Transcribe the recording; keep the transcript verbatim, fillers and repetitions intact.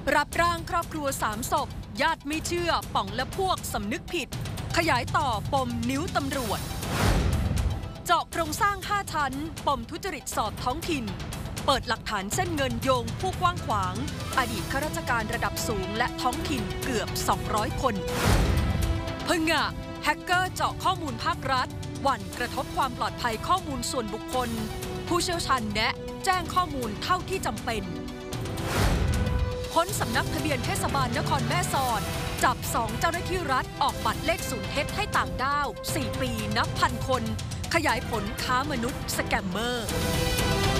รับร่างครอบครัวสามศพญาติไม่เชื่อป๋องและพวกสำนึกผิดขยายต่อปมนิ้วตำรวจเจาะโครงสร้างห้าชั้นปมทุจริตสอบท้องถิ่นเปิดหลักฐานเส้นเงินโยงผู้กว้างขวางอดีตข้าราชการระดับสูงและท้องถิ่นเกือบสองร้อยคนผงะแฮกเกอร์เจาะข้อมูลภาครัฐหวั่นกระทบความปลอดภัยข้อมูลส่วนบุคคลผู้เชี่ยวชาญแนะแจ้งข้อมูลเท่าที่จำเป็นค้นสำนักทะเบียนเทศบาลนครแม่สอดจับสองเจ้าหน้าที่รัฐออกบัตรเลขศูนย์เท็จให้ต่างด้าวสี่ปีนับพันคนขยายผลค้ามนุษย์สแกมเมอร์